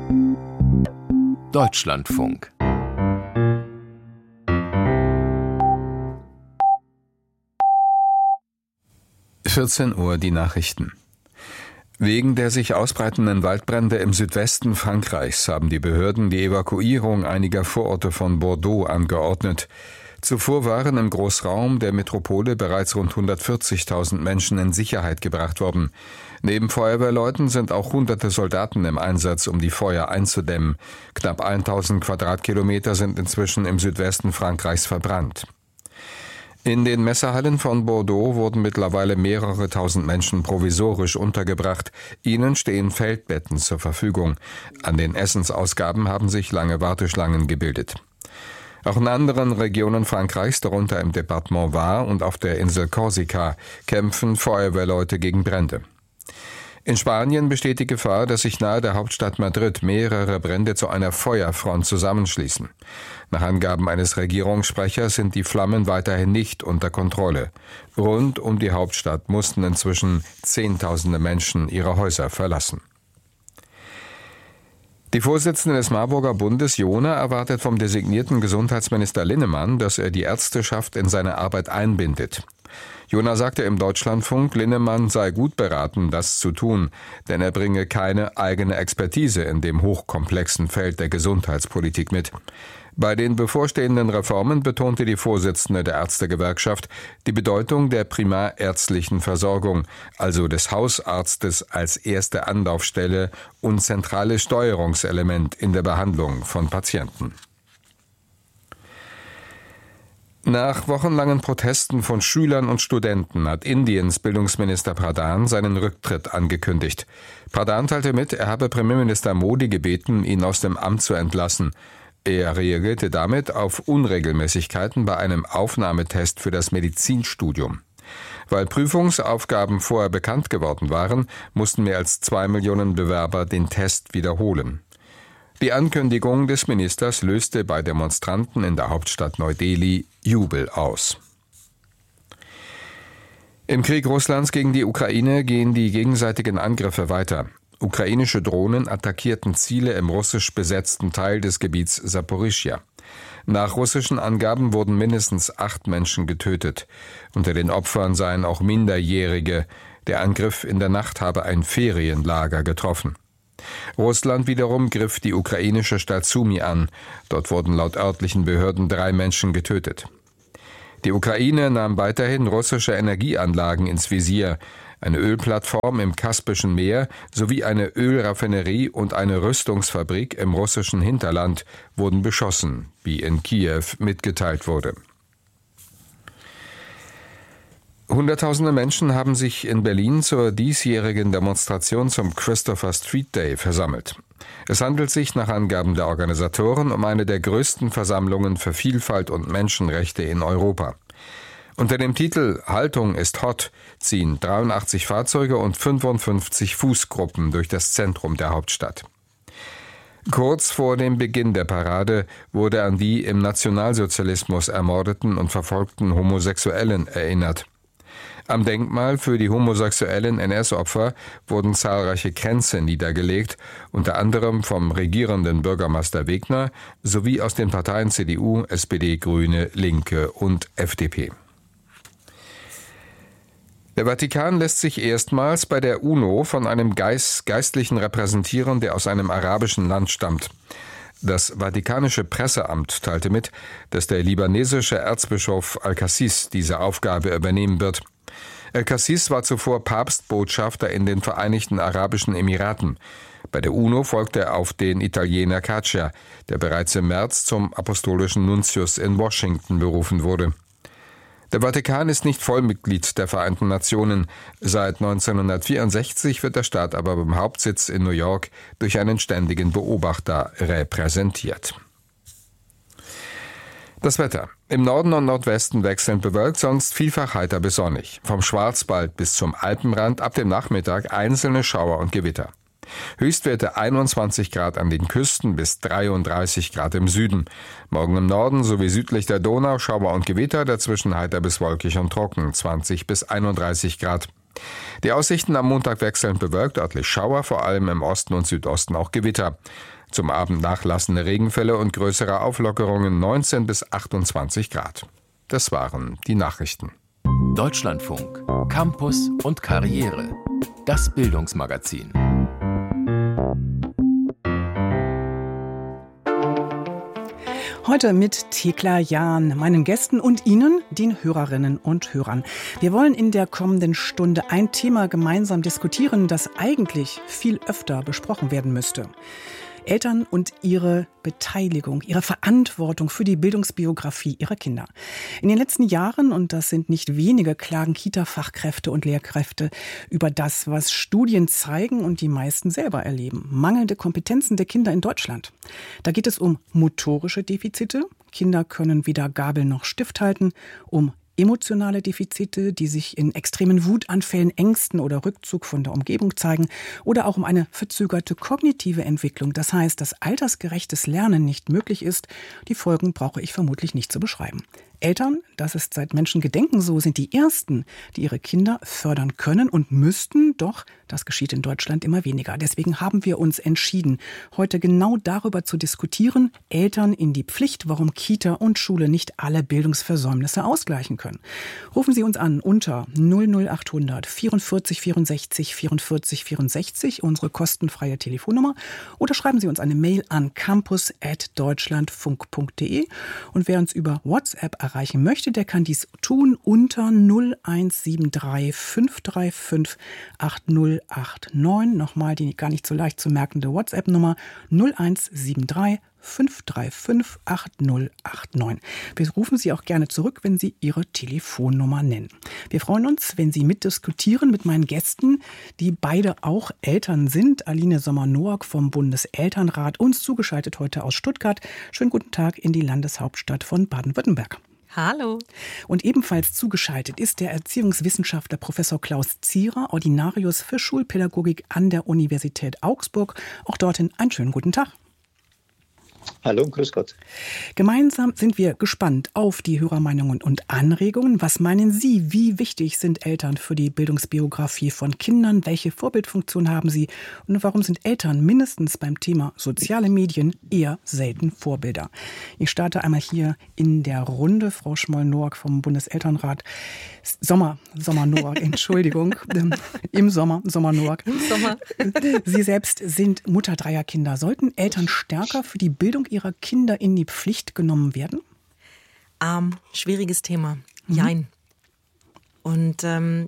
Deutschlandfunk. Uhr die Nachrichten. Wegen der sich ausbreitenden Waldbrände im Südwesten Frankreichs haben die Behörden die Evakuierung einiger Vororte von Bordeaux angeordnet. Zuvor waren im Großraum der Metropole bereits rund 140.000 Menschen in Sicherheit gebracht worden. Neben Feuerwehrleuten sind auch hunderte Soldaten im Einsatz, um die Feuer einzudämmen. Knapp 1000 Quadratkilometer sind inzwischen im Südwesten Frankreichs verbrannt. In den Messehallen von Bordeaux wurden mittlerweile mehrere tausend Menschen provisorisch untergebracht. Ihnen stehen Feldbetten zur Verfügung. An den Essensausgaben haben sich lange Warteschlangen gebildet. Auch in anderen Regionen Frankreichs, darunter im Departement Var und auf der Insel Korsika, kämpfen Feuerwehrleute gegen Brände. In Spanien besteht die Gefahr, dass sich nahe der Hauptstadt Madrid mehrere Brände zu einer Feuerfront zusammenschließen. Nach Angaben eines Regierungssprechers sind die Flammen weiterhin nicht unter Kontrolle. Rund um die Hauptstadt mussten inzwischen Zehntausende Menschen ihre Häuser verlassen. Die Vorsitzende des Marburger Bundes, Jona, erwartet vom designierten Gesundheitsminister Linnemann, dass er die Ärzteschaft in seine Arbeit einbindet. Jona sagte im Deutschlandfunk, Linnemann sei gut beraten, das zu tun, denn er bringe keine eigene Expertise in dem hochkomplexen Feld der Gesundheitspolitik mit. Bei den bevorstehenden Reformen betonte die Vorsitzende der Ärztegewerkschaft die Bedeutung der primärärztlichen Versorgung, also des Hausarztes als erste Anlaufstelle und zentrales Steuerungselement in der Behandlung von Patienten. Nach wochenlangen Protesten von Schülern und Studenten hat Indiens Bildungsminister Pradhan seinen Rücktritt angekündigt. Pradhan teilte mit, er habe Premierminister Modi gebeten, ihn aus dem Amt zu entlassen. Er reagierte damit auf Unregelmäßigkeiten bei einem Aufnahmetest für das Medizinstudium. Weil Prüfungsaufgaben vorher bekannt geworden waren, mussten mehr als 2 Millionen Bewerber den Test wiederholen. Die Ankündigung des Ministers löste bei Demonstranten in der Hauptstadt Neu-Delhi Jubel aus. Im Krieg Russlands gegen die Ukraine gehen die gegenseitigen Angriffe weiter. Ukrainische Drohnen attackierten Ziele im russisch besetzten Teil des Gebiets Saporischschja. Nach russischen Angaben wurden mindestens 8 Menschen getötet. Unter den Opfern seien auch Minderjährige. Der Angriff in der Nacht habe ein Ferienlager getroffen. Russland wiederum griff die ukrainische Stadt Sumy an. Dort wurden laut örtlichen Behörden 3 Menschen getötet. Die Ukraine nahm weiterhin russische Energieanlagen ins Visier. Eine Ölplattform im Kaspischen Meer sowie eine Ölraffinerie und eine Rüstungsfabrik im russischen Hinterland wurden beschossen, wie in Kiew mitgeteilt wurde. Hunderttausende Menschen haben sich in Berlin zur diesjährigen Demonstration zum Christopher Street Day versammelt. Es handelt sich nach Angaben der Organisatoren um eine der größten Versammlungen für Vielfalt und Menschenrechte in Europa. Unter dem Titel »Haltung ist hot« ziehen 83 Fahrzeuge und 55 Fußgruppen durch das Zentrum der Hauptstadt. Kurz vor dem Beginn der Parade wurde an die im Nationalsozialismus ermordeten und verfolgten Homosexuellen erinnert. Am Denkmal für die homosexuellen NS-Opfer wurden zahlreiche Kränze niedergelegt, unter anderem vom regierenden Bürgermeister Wegner sowie aus den Parteien CDU, SPD, Grüne, Linke und FDP. Der Vatikan lässt sich erstmals bei der UNO von einem Geistlichen repräsentieren, der aus einem arabischen Land stammt. Das Vatikanische Presseamt teilte mit, dass der libanesische Erzbischof Al-Kassis diese Aufgabe übernehmen wird. Al-Kassis war zuvor Papstbotschafter in den Vereinigten Arabischen Emiraten. Bei der UNO folgte er auf den Italiener Caccia, der bereits im März zum apostolischen Nuntius in Washington berufen wurde. Der Vatikan ist nicht Vollmitglied der Vereinten Nationen. Seit 1964 wird der Staat aber beim Hauptsitz in New York durch einen ständigen Beobachter repräsentiert. Das Wetter. Im Norden und Nordwesten wechselnd bewölkt, sonst vielfach heiter bis sonnig. Vom Schwarzwald bis zum Alpenrand ab dem Nachmittag einzelne Schauer und Gewitter. Höchstwerte 21 Grad an den Küsten bis 33 Grad im Süden. Morgen im Norden sowie südlich der Donau Schauer und Gewitter, dazwischen heiter bis wolkig und trocken, 20 bis 31 Grad. Die Aussichten am Montag wechselnd bewölkt, örtlich Schauer, vor allem im Osten und Südosten auch Gewitter. Zum Abend nachlassende Regenfälle und größere Auflockerungen 19 bis 28 Grad. Das waren die Nachrichten. Deutschlandfunk. Campus und Karriere. Das Bildungsmagazin. Heute mit Thekla Jahn, meinen Gästen und Ihnen, den Hörerinnen und Hörern. Wir wollen in der kommenden Stunde ein Thema gemeinsam diskutieren, das eigentlich viel öfter besprochen werden müsste. Eltern und ihre Beteiligung, ihre Verantwortung für die Bildungsbiografie ihrer Kinder. In den letzten Jahren, und das sind nicht wenige, klagen Kita-Fachkräfte und Lehrkräfte über das, was Studien zeigen und die meisten selber erleben. Mangelnde Kompetenzen der Kinder in Deutschland. Da geht es um motorische Defizite. Kinder können weder Gabel noch Stift halten, um emotionale Defizite, die sich in extremen Wutanfällen, Ängsten oder Rückzug von der Umgebung zeigen, oder auch um eine verzögerte kognitive Entwicklung. Das heißt, dass altersgerechtes Lernen nicht möglich ist. Die Folgen brauche ich vermutlich nicht zu beschreiben. Eltern, das ist seit Menschengedenken so, sind die Ersten, die ihre Kinder fördern können und müssten, doch das geschieht in Deutschland immer weniger. Deswegen haben wir uns entschieden, heute genau darüber zu diskutieren, Eltern in die Pflicht, warum Kita und Schule nicht alle Bildungsversäumnisse ausgleichen können. Rufen Sie uns an unter 00800 44 64 44 64, unsere kostenfreie Telefonnummer, oder schreiben Sie uns eine Mail an campus@deutschlandfunk.de. Und wer uns über WhatsApp erreichen möchte, der kann dies tun unter 0173 535 8089. Nochmal die gar nicht so leicht zu merkende WhatsApp-Nummer 0173 535 8089. Wir rufen Sie auch gerne zurück, wenn Sie Ihre Telefonnummer nennen. Wir freuen uns, wenn Sie mitdiskutieren mit meinen Gästen, die beide auch Eltern sind. Aline Sommer-Noack vom Bundeselternrat, uns zugeschaltet heute aus Stuttgart. Schönen guten Tag in die Landeshauptstadt von Baden-Württemberg. Hallo. Und ebenfalls zugeschaltet ist der Erziehungswissenschaftler Professor Klaus Zierer, Ordinarius für Schulpädagogik an der Universität Augsburg. Auch dorthin einen schönen guten Tag. Hallo und grüß Gott. Gemeinsam sind wir gespannt auf die Hörermeinungen und Anregungen. Was meinen Sie, wie wichtig sind Eltern für die Bildungsbiografie von Kindern? Welche Vorbildfunktion haben sie? Und warum sind Eltern mindestens beim Thema soziale Medien eher selten Vorbilder? Ich starte einmal hier in der Runde. Frau Schmoll-Noack vom Bundeselternrat. Sommer-Noack, Entschuldigung. Im Sommer-Noack. Im Sommer. Sie selbst sind Mutter dreier Kinder. Sollten Eltern stärker für die Bildung ihrer Kinder in die Pflicht genommen werden? Schwieriges Thema. Jein. Und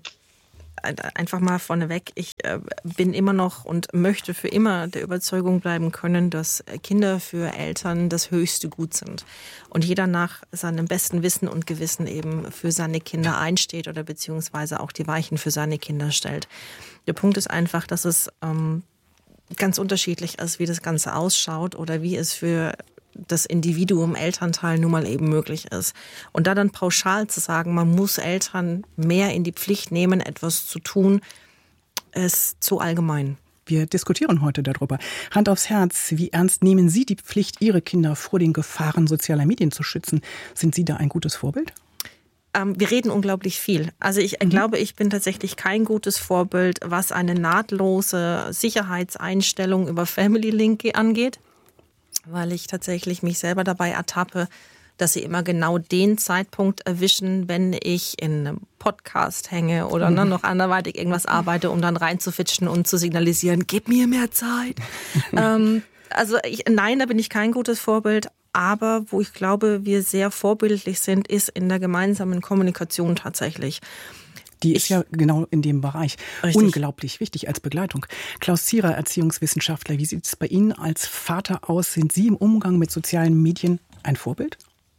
einfach mal vorneweg, ich bin immer noch und möchte für immer der Überzeugung bleiben können, dass Kinder für Eltern das höchste Gut sind. Und jeder nach seinem besten Wissen und Gewissen eben für seine Kinder einsteht oder beziehungsweise auch die Weichen für seine Kinder stellt. Der Punkt ist einfach, dass es ganz unterschiedlich ist, wie das Ganze ausschaut oder wie es für das Individuum Elternteil nun mal eben möglich ist. Und da dann pauschal zu sagen, man muss Eltern mehr in die Pflicht nehmen, etwas zu tun, ist zu allgemein. Wir diskutieren heute darüber. Hand aufs Herz, wie ernst nehmen Sie die Pflicht, Ihre Kinder vor den Gefahren sozialer Medien zu schützen? Sind Sie da ein gutes Vorbild? Wir reden unglaublich viel. Also ich glaube, ich bin tatsächlich kein gutes Vorbild, was eine nahtlose Sicherheitseinstellung über Family Link angeht, weil ich tatsächlich mich selber dabei ertappe, dass sie immer genau den Zeitpunkt erwischen, wenn ich in einem Podcast hänge oder noch anderweitig irgendwas arbeite, um dann reinzufitschen und zu signalisieren, gib mir mehr Zeit. Nein, da bin ich kein gutes Vorbild. Aber wo ich glaube, wir sehr vorbildlich sind, ist in der gemeinsamen Kommunikation tatsächlich. Die ist ja genau in dem Bereich Richtig. Unglaublich wichtig als Begleitung. Klaus Zierer, Erziehungswissenschaftler, wie sieht es bei Ihnen als Vater aus? Sind Sie im Umgang mit sozialen Medien ein Vorbild?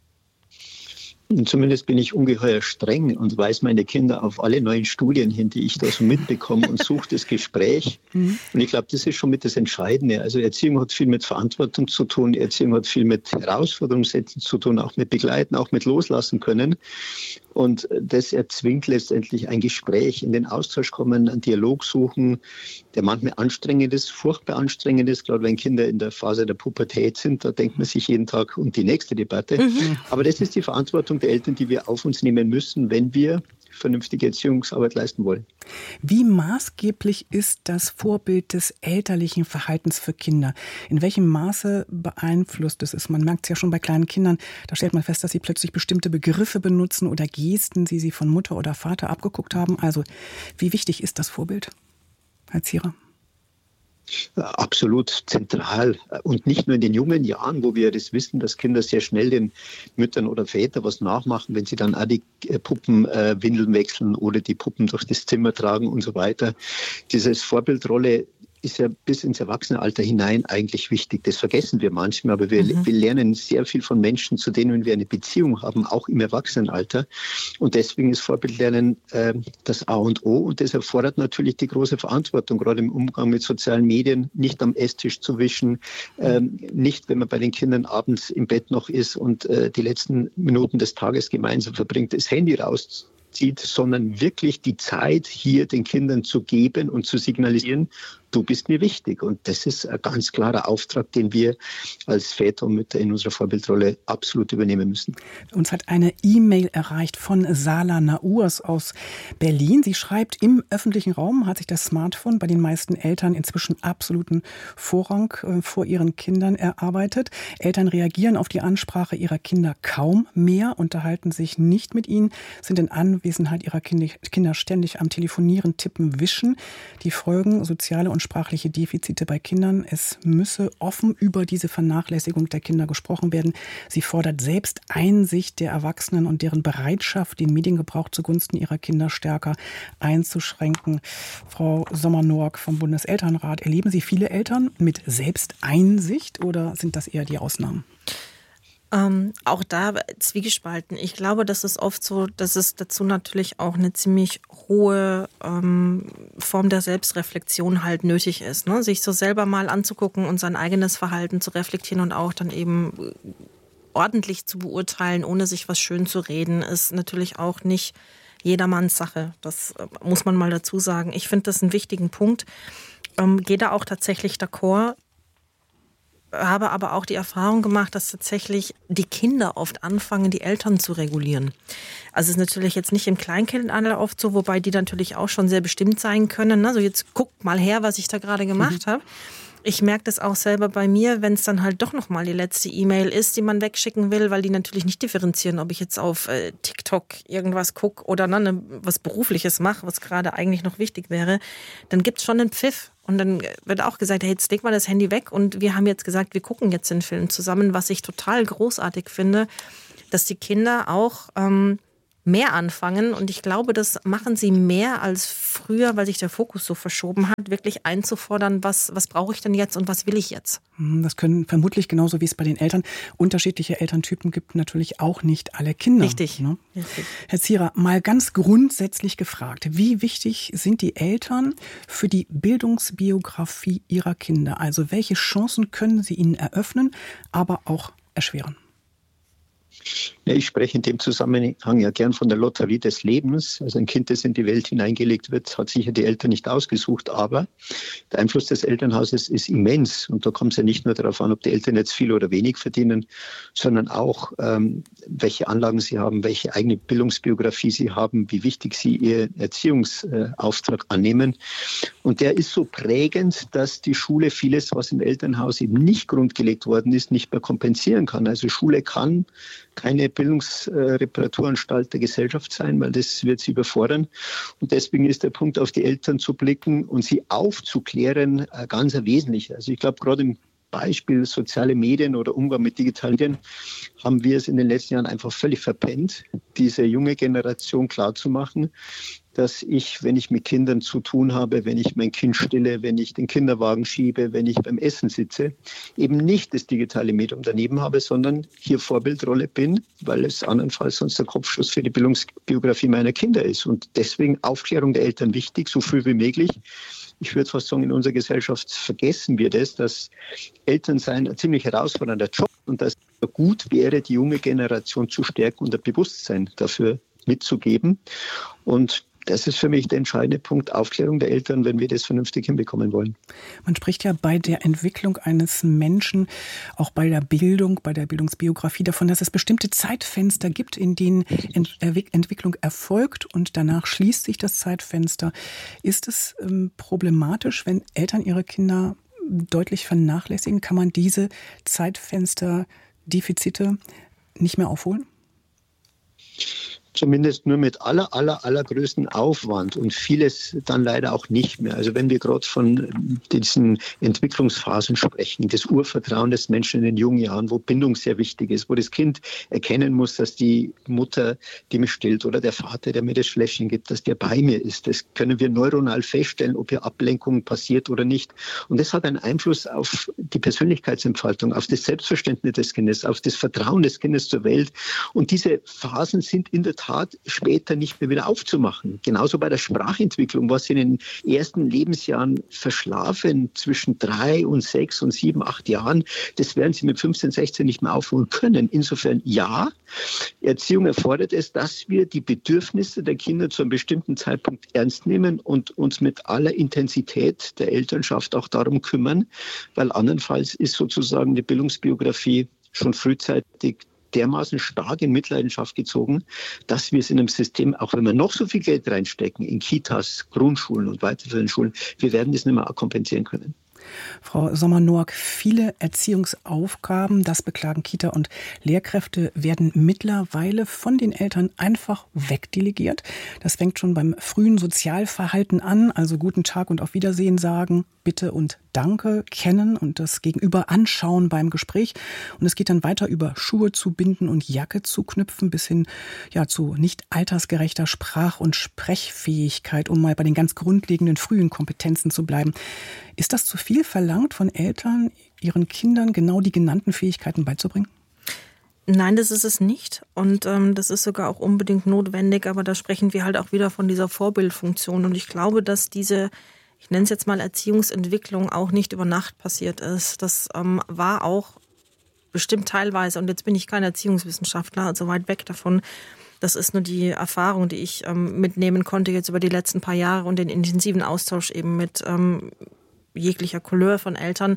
Zumindest bin ich ungeheuer streng und weise meine Kinder auf alle neuen Studien hin, die ich da so mitbekomme und suche das Gespräch. Und ich glaube, das ist schon mit das Entscheidende. Also Erziehung hat viel mit Verantwortung zu tun, Erziehung hat viel mit Herausforderungssätzen zu tun, auch mit Begleiten, auch mit Loslassen können. Und das erzwingt letztendlich ein Gespräch, in den Austausch kommen, einen Dialog suchen, der manchmal anstrengend ist, furchtbar anstrengend ist. Gerade wenn Kinder in der Phase der Pubertät sind, da denkt man sich jeden Tag um die nächste Debatte. Aber das ist die Verantwortung der Eltern, die wir auf uns nehmen müssen, wenn wir vernünftige Erziehungsarbeit leisten wollen. Wie maßgeblich ist das Vorbild des elterlichen Verhaltens für Kinder? In welchem Maße beeinflusst es? Man merkt es ja schon bei kleinen Kindern, da stellt man fest, dass sie plötzlich bestimmte Begriffe benutzen oder Gesten, die sie von Mutter oder Vater abgeguckt haben. Also wie wichtig ist das Vorbild, Herr Zierer? Absolut zentral. Und nicht nur in den jungen Jahren, wo wir das wissen, dass Kinder sehr schnell den Müttern oder Vätern was nachmachen, wenn sie dann auch die Puppen Windeln wechseln oder die Puppen durch das Zimmer tragen und so weiter. Dieses Vorbildrolle ist ja bis ins Erwachsenenalter hinein eigentlich wichtig. Das vergessen wir manchmal, aber wir lernen sehr viel von Menschen, zu denen wir eine Beziehung haben, auch im Erwachsenenalter. Und deswegen ist Vorbildlernen das A und O. Und das erfordert natürlich die große Verantwortung, gerade im Umgang mit sozialen Medien, nicht am Esstisch zu wischen, nicht, wenn man bei den Kindern abends im Bett noch ist und die letzten Minuten des Tages gemeinsam verbringt, das Handy rauszieht, sondern wirklich die Zeit hier den Kindern zu geben und zu signalisieren, du bist mir wichtig. Und das ist ein ganz klarer Auftrag, den wir als Väter und Mütter in unserer Vorbildrolle absolut übernehmen müssen. Uns hat eine E-Mail erreicht von Sala Naurs aus Berlin. Sie schreibt, im öffentlichen Raum hat sich das Smartphone bei den meisten Eltern inzwischen absoluten Vorrang vor ihren Kindern erarbeitet. Eltern reagieren auf die Ansprache ihrer Kinder kaum mehr, unterhalten sich nicht mit ihnen, sind in Anwesenheit ihrer Kinder ständig am Telefonieren, Tippen, Wischen. Die Folgen soziale und sprachliche Defizite bei Kindern. Es müsse offen über diese Vernachlässigung der Kinder gesprochen werden. Sie fordert selbst Einsicht der Erwachsenen und deren Bereitschaft, den Mediengebrauch zugunsten ihrer Kinder stärker einzuschränken. Frau Sommer-Noack vom Bundeselternrat, erleben Sie viele Eltern mit Selbsteinsicht oder sind das eher die Ausnahmen? Auch da zwiegespalten. Ich glaube, das ist oft so, dass es dazu natürlich auch eine ziemlich hohe Form der Selbstreflexion halt nötig ist, ne? Sich so selber mal anzugucken und sein eigenes Verhalten zu reflektieren und auch dann eben ordentlich zu beurteilen, ohne sich was schön zu reden, ist natürlich auch nicht jedermanns Sache. Das muss man mal dazu sagen. Ich finde das einen wichtigen Punkt. Gehe da auch tatsächlich d'accord. Habe aber auch die Erfahrung gemacht, dass tatsächlich die Kinder oft anfangen, die Eltern zu regulieren. Also es ist natürlich jetzt nicht im Kleinkindalter oft so, wobei die natürlich auch schon sehr bestimmt sein können. Also jetzt guckt mal her, was ich da gerade gemacht habe. Ich merke das auch selber bei mir, wenn es dann halt doch nochmal die letzte E-Mail ist, die man wegschicken will, weil die natürlich nicht differenzieren, ob ich jetzt auf TikTok irgendwas gucke oder was Berufliches mache, was gerade eigentlich noch wichtig wäre. Dann gibt es schon einen Pfiff. Und dann wird auch gesagt, hey, jetzt leg mal das Handy weg. Und wir haben jetzt gesagt, wir gucken jetzt den Film zusammen, was ich total großartig finde, dass die Kinder auch mehr anfangen. Und ich glaube, das machen sie mehr als früher, weil sich der Fokus so verschoben hat, wirklich einzufordern, was brauche ich denn jetzt und was will ich jetzt? Das können vermutlich genauso wie es bei den Eltern unterschiedliche Elterntypen gibt, natürlich auch nicht alle Kinder. Richtig. Ne? Richtig. Herr Zierer, mal ganz grundsätzlich gefragt, wie wichtig sind die Eltern für die Bildungsbiografie ihrer Kinder? Also welche Chancen können sie ihnen eröffnen, aber auch erschweren? Ja, ich spreche in dem Zusammenhang ja gern von der Lotterie des Lebens. Also ein Kind, das in die Welt hineingelegt wird, hat sicher die Eltern nicht ausgesucht, aber der Einfluss des Elternhauses ist immens. Und da kommt es ja nicht nur darauf an, ob die Eltern jetzt viel oder wenig verdienen, sondern auch, welche Anlagen sie haben, welche eigene Bildungsbiografie sie haben, wie wichtig sie ihren Erziehungsauftrag annehmen. Und der ist so prägend, dass die Schule vieles, was im Elternhaus eben nicht grundgelegt worden ist, nicht mehr kompensieren kann. Also Schule kann keine Bildungsreparaturanstalt der Gesellschaft sein, weil das wird sie überfordern. Und deswegen ist der Punkt, auf die Eltern zu blicken und sie aufzuklären, ganz wesentlich. Also ich glaube, gerade im Beispiel soziale Medien oder Umgang mit digitalen Medien haben wir es in den letzten Jahren einfach völlig verpennt, diese junge Generation klarzumachen, dass ich, wenn ich mit Kindern zu tun habe, wenn ich mein Kind stille, wenn ich den Kinderwagen schiebe, wenn ich beim Essen sitze, eben nicht das digitale Medium daneben habe, sondern hier Vorbildrolle bin, weil es andernfalls sonst der Kopfschuss für die Bildungsbiografie meiner Kinder ist. Und deswegen Aufklärung der Eltern wichtig, so früh wie möglich. Ich würde fast sagen, in unserer Gesellschaft vergessen wir das, dass Elternsein ein ziemlich herausfordernder Job und dass es gut wäre, die junge Generation zu stärken und ein Bewusstsein dafür mitzugeben. Und Das ist für mich der entscheidende Punkt, Aufklärung der Eltern, wenn wir das vernünftig hinbekommen wollen. Man spricht ja bei der Entwicklung eines Menschen, auch bei der Bildung, bei der Bildungsbiografie davon, dass es bestimmte Zeitfenster gibt, in denen Entwicklung erfolgt und danach schließt sich das Zeitfenster. Ist es problematisch, wenn Eltern ihre Kinder deutlich vernachlässigen? Kann man diese Zeitfenster, Defizite nicht mehr aufholen? Zumindest nur mit allergrößten Aufwand und vieles dann leider auch nicht mehr. Also wenn wir gerade von diesen Entwicklungsphasen sprechen, das Urvertrauen des Menschen in den jungen Jahren, wo Bindung sehr wichtig ist, wo das Kind erkennen muss, dass die Mutter, die mich stillt, oder der Vater, der mir das Fläschchen gibt, dass der bei mir ist. Das können wir neuronal feststellen, ob hier Ablenkung passiert oder nicht. Und das hat einen Einfluss auf die Persönlichkeitsentfaltung, auf das Selbstverständnis des Kindes, auf das Vertrauen des Kindes zur Welt. Und diese Phasen sind in der Tat später nicht mehr wieder aufzumachen. Genauso bei der Sprachentwicklung, was in den ersten Lebensjahren verschlafen, zwischen 3 und 6 und 7, 8 Jahren, das werden sie mit 15, 16 nicht mehr aufholen können. Insofern ja, Erziehung erfordert es, dass wir die Bedürfnisse der Kinder zu einem bestimmten Zeitpunkt ernst nehmen und uns mit aller Intensität der Elternschaft auch darum kümmern, weil andernfalls ist sozusagen die Bildungsbiografie schon frühzeitig dermaßen stark in Mitleidenschaft gezogen, dass wir es in einem System, auch wenn wir noch so viel Geld reinstecken, in Kitas, Grundschulen und weiterführenden Schulen, wir werden das nicht mehr kompensieren können. Frau Sommer-Noack, viele Erziehungsaufgaben, das beklagen Kita- und Lehrkräfte, werden mittlerweile von den Eltern einfach wegdelegiert. Das fängt schon beim frühen Sozialverhalten an, also guten Tag und auf Wiedersehen sagen, bitte und danke kennen und das Gegenüber anschauen beim Gespräch. Und es geht dann weiter über Schuhe zu binden und Jacke zu knüpfen bis hin zu nicht altersgerechter Sprach- und Sprechfähigkeit, um mal bei den ganz grundlegenden frühen Kompetenzen zu bleiben. Ist das zu viel verlangt von Eltern, ihren Kindern genau die genannten Fähigkeiten beizubringen? Nein, das ist es nicht. Und das ist sogar auch unbedingt notwendig. Aber da sprechen wir halt auch wieder von dieser Vorbildfunktion. Und ich glaube, dass diese, ich nenne es jetzt mal Erziehungsentwicklung, auch nicht über Nacht passiert ist. Das war auch bestimmt teilweise, und jetzt bin ich kein Erziehungswissenschaftler, also weit weg davon. Das ist nur die Erfahrung, die ich mitnehmen konnte jetzt über die letzten paar Jahre und den intensiven Austausch eben mit jeglicher Couleur von Eltern.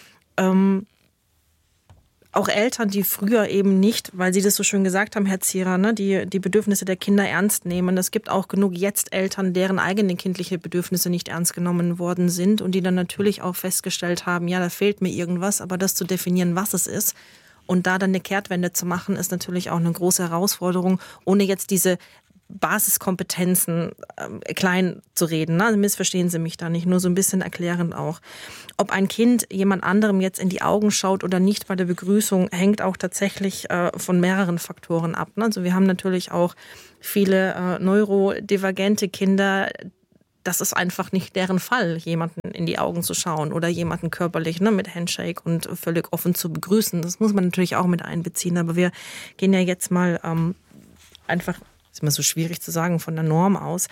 Auch Eltern, die früher eben nicht, weil Sie das so schön gesagt haben, Herr Zierer, ne, die Bedürfnisse der Kinder ernst nehmen. Es gibt auch genug jetzt Eltern, deren eigene kindliche Bedürfnisse nicht ernst genommen worden sind und die dann natürlich auch festgestellt haben, ja, da fehlt mir irgendwas, aber das zu definieren, was es ist und da dann eine Kehrtwende zu machen, ist natürlich auch eine große Herausforderung, ohne jetzt diese Basiskompetenzen klein zu reden. Ne? Also missverstehen Sie mich da nicht, nur so ein bisschen erklärend auch. Ob ein Kind jemand anderem jetzt in die Augen schaut oder nicht bei der Begrüßung, hängt auch tatsächlich von mehreren Faktoren ab. Ne? Also wir haben natürlich auch viele neurodivergente Kinder. Das ist einfach nicht deren Fall, jemanden in die Augen zu schauen oder jemanden körperlich mit Handshake und völlig offen zu begrüßen. Das muss man natürlich auch mit einbeziehen. Aber wir gehen ja jetzt mal einfach, ist immer so schwierig zu sagen, von der Norm aus.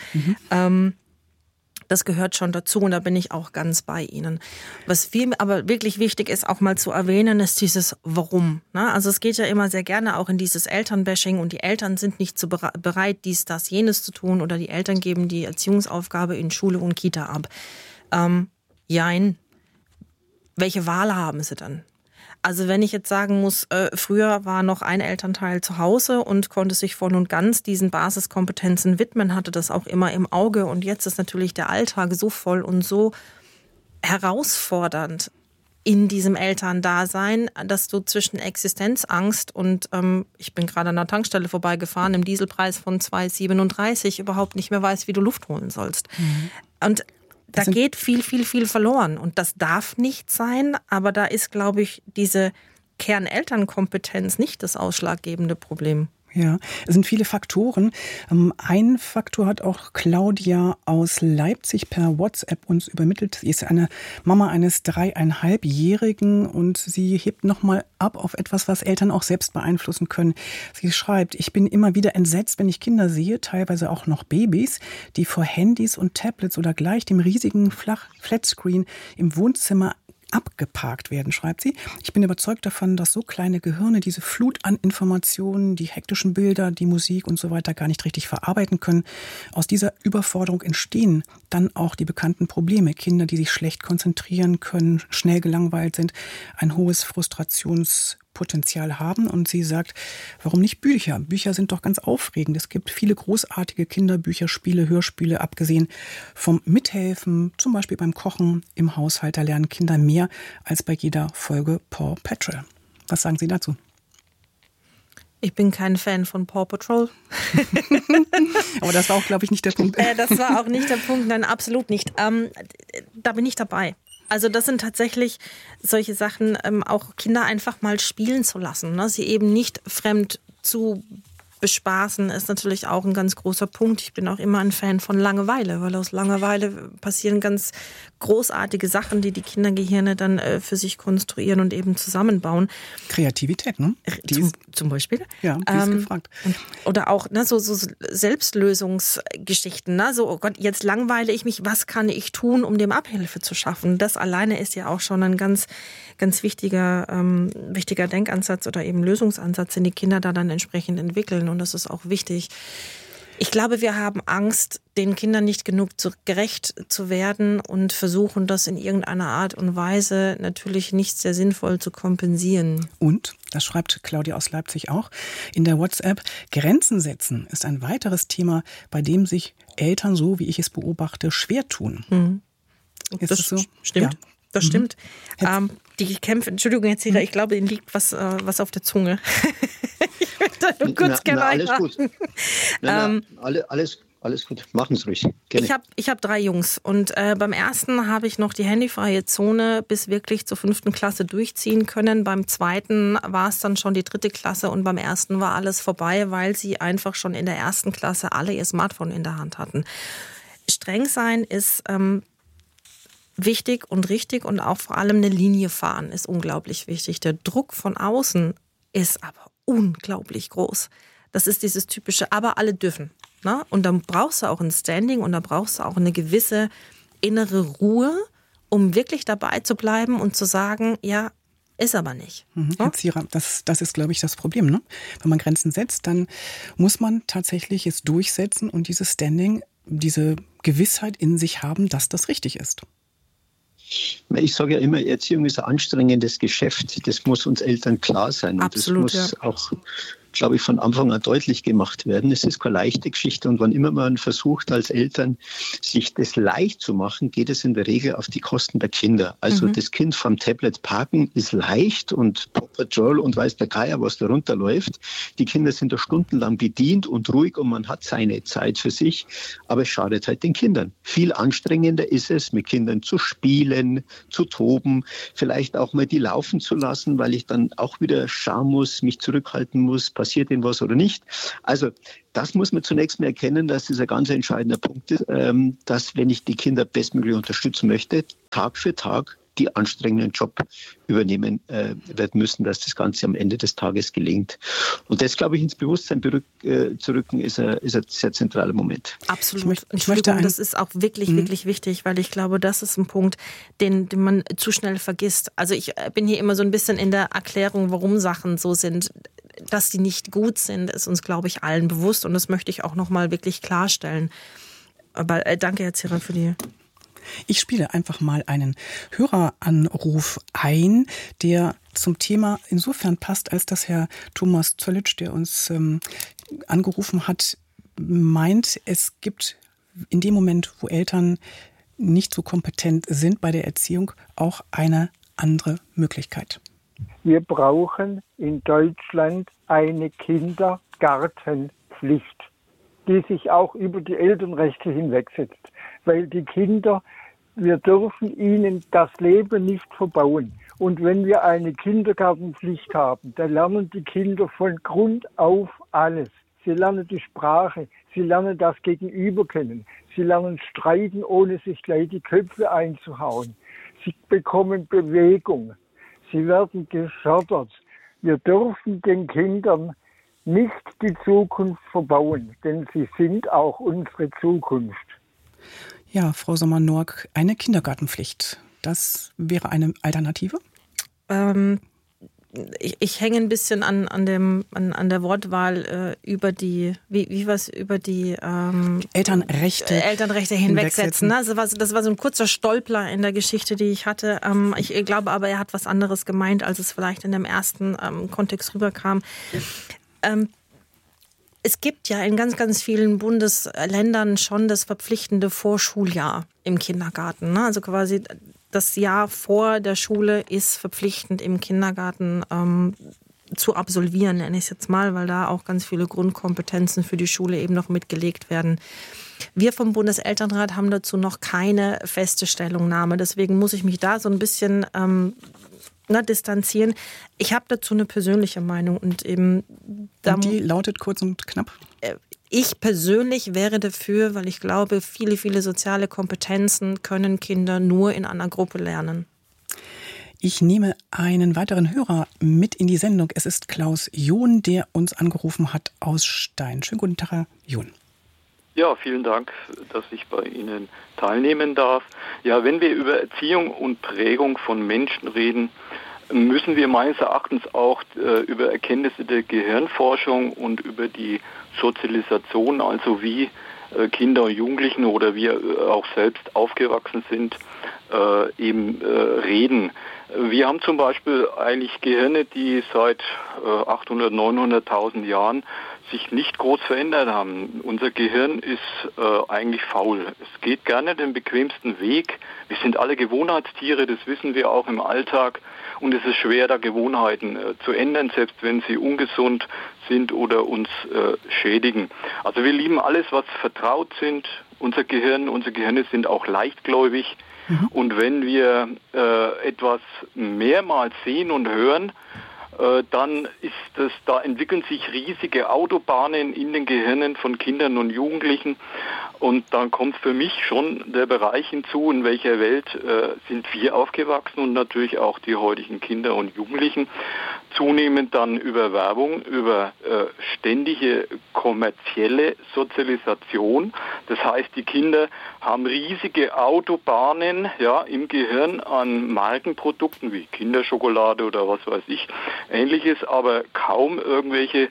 Das gehört schon dazu und da bin ich auch ganz bei Ihnen. Was aber wirklich wichtig ist, auch mal zu erwähnen, ist dieses Warum. Ne? Also es geht ja immer sehr gerne auch in dieses Elternbashing und die Eltern sind nicht so bereit, dies, das, jenes zu tun oder die Eltern geben die Erziehungsaufgabe in Schule und Kita ab. Jein. Welche Wahl haben sie dann? Also wenn ich jetzt sagen muss, früher war noch ein Elternteil zu Hause und konnte sich voll und ganz diesen Basiskompetenzen widmen, hatte das auch immer im Auge und jetzt ist natürlich der Alltag so voll und so herausfordernd in diesem Elterndasein, dass du zwischen Existenzangst und ich bin gerade an der Tankstelle vorbeigefahren, im Dieselpreis von 2,37 überhaupt nicht mehr weißt, wie du Luft holen sollst. Und da geht viel verloren und das darf nicht sein, aber da ist, glaube ich, diese Kernelternkompetenz nicht das ausschlaggebende Problem. Ja, es sind viele Faktoren. Ein Faktor hat auch Claudia aus Leipzig per WhatsApp uns übermittelt. Sie ist eine Mama eines 3,5-Jährigen und sie hebt nochmal ab auf etwas, was Eltern auch selbst beeinflussen können. Sie schreibt, ich bin immer wieder entsetzt, wenn ich Kinder sehe, teilweise auch noch Babys, die vor Handys und Tablets oder gleich dem riesigen Flatscreen im Wohnzimmer abgeparkt werden, schreibt sie. Ich bin überzeugt davon, dass so kleine Gehirne diese Flut an Informationen, die hektischen Bilder, die Musik und so weiter gar nicht richtig verarbeiten können. Aus dieser Überforderung entstehen dann auch die bekannten Probleme. Kinder, die sich schlecht konzentrieren können, schnell gelangweilt sind, ein hohes Frustrationspotenzial haben. Und sie sagt, warum nicht Bücher? Bücher sind doch ganz aufregend. Es gibt viele großartige Kinderbücher, Spiele, Hörspiele, abgesehen vom Mithelfen, zum Beispiel beim Kochen im Haushalt. Da lernen Kinder mehr als bei jeder Folge Paw Patrol. Was sagen Sie dazu? Ich bin kein Fan von Paw Patrol. Aber das war auch, glaube ich, nicht der Punkt. Das war auch nicht der Punkt, nein, absolut nicht. Da bin ich dabei. Also das sind tatsächlich solche Sachen, auch Kinder einfach mal spielen zu lassen. Ne? Sie eben nicht fremd zu bespaßen, ist natürlich auch ein ganz großer Punkt. Ich bin auch immer ein Fan von Langeweile, weil aus Langeweile passieren ganz großartige Sachen, die die Kindergehirne dann für sich konstruieren und eben zusammenbauen. Kreativität, ne? Zum Beispiel. Ja, die ist gefragt. Oder auch so Selbstlösungsgeschichten. Ne? So, oh Gott, jetzt langweile ich mich, was kann ich tun, um dem Abhilfe zu schaffen? Das alleine ist ja auch schon ein ganz, ganz wichtiger Denkansatz oder eben Lösungsansatz, den die Kinder da dann entsprechend entwickeln. Und das ist auch wichtig. Ich glaube, wir haben Angst, den Kindern nicht genug gerecht zu werden und versuchen, das in irgendeiner Art und Weise natürlich nicht sehr sinnvoll zu kompensieren. Und, das schreibt Claudia aus Leipzig auch, in der WhatsApp, Grenzen setzen ist ein weiteres Thema, bei dem sich Eltern, so wie ich es beobachte, schwer tun. Mhm. Ist das so? Stimmt. Ja. Das stimmt. Die Kämpfe, Entschuldigung, Herr Zieler, ich glaube, Ihnen liegt was auf der Zunge. Ich möchte nur kurz gerne alles gut. Alles gut. Machen Sie ruhig. Gerne. Ich hab 3 Jungs und beim ersten habe ich noch die handyfreie Zone bis wirklich zur 5. Klasse durchziehen können. Beim zweiten war es dann schon die 3. Klasse und beim ersten war alles vorbei, weil sie einfach schon in der 1. Klasse alle ihr Smartphone in der Hand hatten. Streng sein ist wichtig und richtig und auch vor allem eine Linie fahren ist unglaublich wichtig. Der Druck von außen ist aber unglaublich groß. Das ist dieses typische, aber alle dürfen. Ne? Und dann brauchst du auch ein Standing und da brauchst du auch eine gewisse innere Ruhe, um wirklich dabei zu bleiben und zu sagen, ja, ist aber nicht. Herr Zierer, das ist, glaube ich, das Problem. Ne? Wenn man Grenzen setzt, dann muss man tatsächlich es durchsetzen und dieses Standing, diese Gewissheit in sich haben, dass das richtig ist. Ich sage ja immer, Erziehung ist ein anstrengendes Geschäft. Das muss uns Eltern klar sein. Absolut, und das muss auch, glaube ich, von Anfang an deutlich gemacht werden. Es ist keine leichte Geschichte und wann immer man versucht, als Eltern sich das leicht zu machen, geht es in der Regel auf die Kosten der Kinder. Also das Kind vom Tablet parken ist leicht und Paw Patrol und weiß der Geier, was da runterläuft. Die Kinder sind da stundenlang bedient und ruhig und man hat seine Zeit für sich, aber es schadet halt den Kindern. Viel anstrengender ist es, mit Kindern zu spielen, zu toben, vielleicht auch mal die laufen zu lassen, weil ich dann auch wieder schauen muss, mich zurückhalten muss, passiert ihnen was oder nicht. Also das muss man zunächst mal erkennen, dass das ein ganz entscheidender Punkt ist, dass wenn ich die Kinder bestmöglich unterstützen möchte, Tag für Tag die anstrengenden Job übernehmen werden müssen, dass das Ganze am Ende des Tages gelingt. Und das, glaube ich, ins Bewusstsein zu rücken, ist ein sehr zentraler Moment. Absolut. Das ist auch wirklich, wirklich wichtig, weil ich glaube, das ist ein Punkt, den man zu schnell vergisst. Also ich bin hier immer so ein bisschen in der Erklärung, warum Sachen so sind. Dass die nicht gut sind, ist uns, glaube ich, allen bewusst. Und das möchte ich auch nochmal wirklich klarstellen. Aber danke, Herr Zierer, für die... Ich spiele einfach mal einen Höreranruf ein, der zum Thema insofern passt, als dass Herr Thomas Zollitsch, der uns angerufen hat, meint, es gibt in dem Moment, wo Eltern nicht so kompetent sind bei der Erziehung, auch eine andere Möglichkeit. Wir brauchen in Deutschland eine Kindergartenpflicht, die sich auch über die Elternrechte hinwegsetzt. Weil die Kinder, wir dürfen ihnen das Leben nicht verbauen. Und wenn wir eine Kindergartenpflicht haben, dann lernen die Kinder von Grund auf alles. Sie lernen die Sprache, sie lernen das Gegenüber kennen, sie lernen streiten, ohne sich gleich die Köpfe einzuhauen. Sie bekommen Bewegung, sie werden gefördert. Wir dürfen den Kindern nicht die Zukunft verbauen, denn sie sind auch unsere Zukunft. Ja, Frau Sommer-Norg, eine Kindergartenpflicht. das wäre eine Alternative? Ich hänge ein bisschen an der Wortwahl über die, wie was über die Elternrechte hinwegsetzen. Ne? Das war so ein kurzer Stolpler in der Geschichte, die ich hatte. Ich glaube aber, er hat was anderes gemeint, als es vielleicht in dem ersten Kontext rüberkam. Es gibt ja in ganz, ganz vielen Bundesländern schon das verpflichtende Vorschuljahr im Kindergarten. Ne? Also quasi das Jahr vor der Schule ist verpflichtend im Kindergarten zu absolvieren, nenne ich es jetzt mal, weil da auch ganz viele Grundkompetenzen für die Schule eben noch mitgelegt werden. Wir vom Bundeselternrat haben dazu noch keine feste Stellungnahme. Deswegen muss ich mich da so ein bisschen distanzieren. Ich habe dazu eine persönliche Meinung und eben und die lautet kurz und knapp. Ich persönlich wäre dafür, weil ich glaube, viele, viele soziale Kompetenzen können Kinder nur in einer Gruppe lernen. Ich nehme einen weiteren Hörer mit in die Sendung. Es ist Klaus John, der uns angerufen hat aus Stein. Schönen guten Tag, Herr John. Ja, vielen Dank, dass ich bei Ihnen teilnehmen darf. Ja, wenn wir über Erziehung und Prägung von Menschen reden, müssen wir meines Erachtens auch über Erkenntnisse der Gehirnforschung und über die Sozialisation, also wie Kinder und Jugendlichen oder wir auch selbst aufgewachsen sind, eben reden. Wir haben zum Beispiel eigentlich Gehirne, die seit 800.000, 900.000 Jahren sich nicht groß verändert haben. Unser Gehirn ist eigentlich faul. Es geht gerne den bequemsten Weg. Wir sind alle Gewohnheitstiere, das wissen wir auch im Alltag. Und es ist schwer, da Gewohnheiten zu ändern, selbst wenn sie ungesund sind oder uns schädigen. Also wir lieben alles, was vertraut sind. Unsere Gehirne sind auch leichtgläubig. Und wenn wir etwas mehrmals sehen und hören, dann da entwickeln sich riesige Autobahnen in den Gehirnen von Kindern und Jugendlichen. Und dann kommt für mich schon der Bereich hinzu, in welcher Welt sind wir aufgewachsen und natürlich auch die heutigen Kinder und Jugendlichen. Zunehmend dann über Werbung, über ständige kommerzielle Sozialisation. Das heißt, die Kinder haben riesige Autobahnen im Gehirn an Markenprodukten wie Kinderschokolade oder was weiß ich, Ähnliches, aber kaum irgendwelche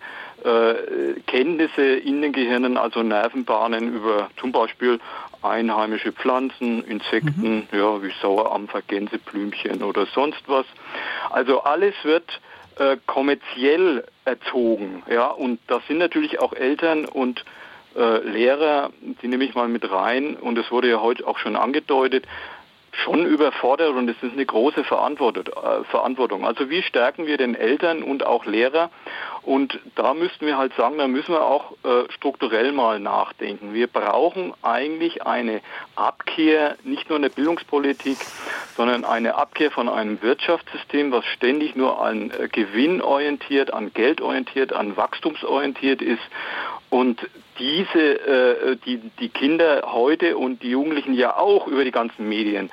Kenntnisse in den Gehirnen, also Nervenbahnen über zum Beispiel einheimische Pflanzen, Insekten, wie Sauerampfer, Gänseblümchen oder sonst was. Also alles wird kommerziell erzogen, und da sind natürlich auch Eltern und Lehrer, die nehme ich mal mit rein, und es wurde ja heute auch schon angedeutet, schon überfordert, und es ist eine große Verantwortung. Also wie stärken wir den Eltern und auch Lehrer? Und da müssten wir halt sagen, da müssen wir auch strukturell mal nachdenken. Wir brauchen eigentlich eine Abkehr, nicht nur in der Bildungspolitik, sondern eine Abkehr von einem Wirtschaftssystem, was ständig nur an Gewinn orientiert, an Geld orientiert, an wachstumsorientiert ist. Und die Kinder heute und die Jugendlichen ja auch über die ganzen Medien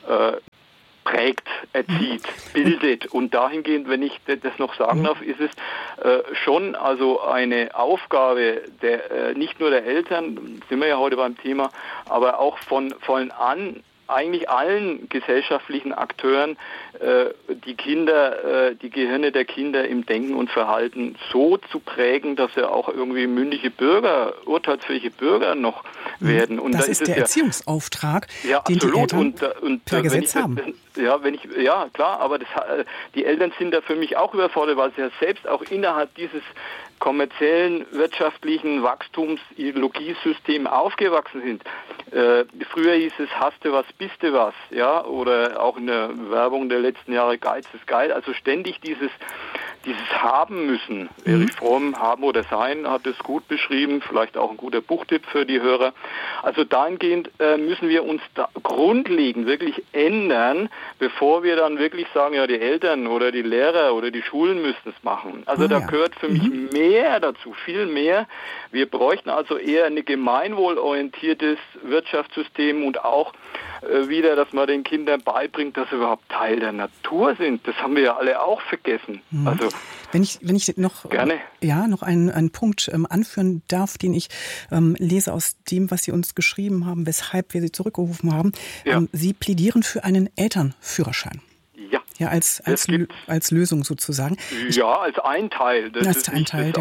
prägt, erzieht, bildet. Und dahingehend, wenn ich das noch sagen darf, ist es schon also eine Aufgabe nicht nur der Eltern, sind wir ja heute beim Thema, aber auch von eigentlich allen gesellschaftlichen Akteuren die Gehirne der Kinder im Denken und Verhalten so zu prägen, dass sie auch irgendwie mündige Bürger, urteilsfähige Bürger noch werden. Und das ist der Erziehungsauftrag, den die Eltern per Gesetz haben. Klar, aber die Eltern sind da für mich auch überfordert, weil sie ja selbst auch innerhalb dieses kommerziellen, wirtschaftlichen Wachstumsideologiesystem aufgewachsen sind. Früher hieß es, hast du was, bist du was, oder auch in der Werbung der letzten Jahre, Geiz ist geil, also ständig dieses Haben müssen. Erich Fromm, Haben oder Sein, hat es gut beschrieben, vielleicht auch ein guter Buchtipp für die Hörer. Also dahingehend müssen wir uns da grundlegend wirklich ändern, bevor wir dann wirklich sagen, die Eltern oder die Lehrer oder die Schulen müssen es machen. Also da gehört für mich mehr dazu, viel mehr. Wir bräuchten also eher ein gemeinwohlorientiertes Wirtschaftssystem und auch wieder, dass man den Kindern beibringt, dass sie überhaupt Teil der Natur sind. Das haben wir ja alle auch vergessen. Also wenn ich noch, gerne. Noch einen Punkt anführen darf, den ich lese aus dem, was Sie uns geschrieben haben, weshalb wir Sie zurückgerufen haben. Ja. Sie plädieren für einen Elternführerschein. Ja. Ja, als Lösung sozusagen. Ja, als ein Teil. Das ist nicht das